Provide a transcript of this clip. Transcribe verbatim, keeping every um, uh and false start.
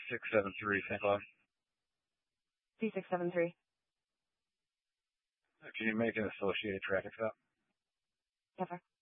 six seven three, Saint Cloud. C six seven three. Can you make an associated traffic stop? Yes, sir.